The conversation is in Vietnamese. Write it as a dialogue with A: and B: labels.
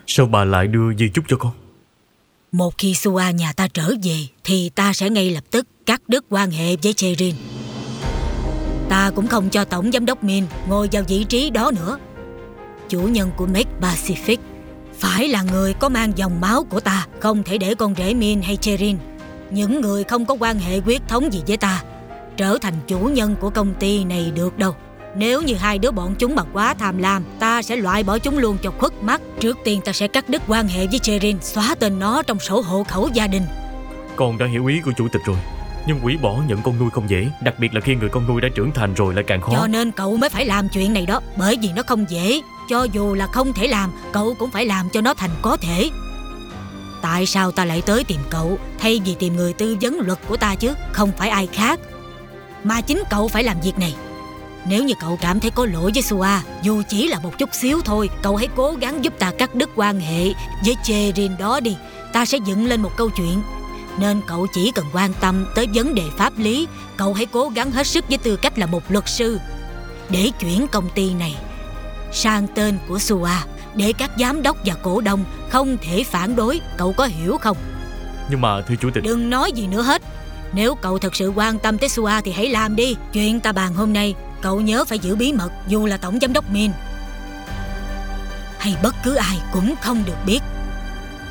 A: Sao bà lại đưa di chúc cho con?
B: Một khi Sua nhà ta trở về thì ta sẽ ngay lập tức cắt đứt quan hệ với Cherin. Ta cũng không cho tổng giám đốc Min ngồi vào vị trí đó nữa. Chủ nhân của Make Pacific phải là người có mang dòng máu của ta. Không thể để con rể Min hay Cherin, những người không có quan hệ huyết thống gì với ta, trở thành chủ nhân của công ty này được đâu. Nếu như hai đứa bọn chúng mà quá tham lam, ta sẽ loại bỏ chúng luôn cho khuất mắt. Trước tiên ta sẽ cắt đứt quan hệ với Cherin, xóa tên nó trong sổ hộ khẩu gia đình.
A: Con đã hiểu ý của chủ tịch rồi, nhưng hủy bỏ nhận con nuôi không dễ, đặc biệt là khi người con nuôi đã trưởng thành rồi lại càng khó.
B: Cho nên cậu mới phải làm chuyện này đó, bởi vì nó không dễ. Cho dù là không thể làm, cậu cũng phải làm cho nó thành có thể. Tại sao ta lại tới tìm cậu thay vì tìm người tư vấn luật của ta chứ? Không phải ai khác, mà chính cậu phải làm việc này. Nếu như cậu cảm thấy có lỗi với Sua, dù chỉ là một chút xíu thôi, cậu hãy cố gắng giúp ta cắt đứt quan hệ với Cherin đó đi. Ta sẽ dựng lên một câu chuyện. Nên cậu chỉ cần quan tâm tới vấn đề pháp lý. Cậu hãy cố gắng hết sức với tư cách là một luật sư để chuyển công ty này sang tên của Sua, để các giám đốc và cổ đông không thể phản đối. Cậu có hiểu không?
A: Nhưng mà thưa chủ tịch...
B: Đừng nói gì nữa hết. Nếu cậu thật sự quan tâm tới Sua thì hãy làm đi. Chuyện ta bàn hôm nay cậu nhớ phải giữ bí mật, dù là tổng giám đốc Min hay bất cứ ai cũng không được biết.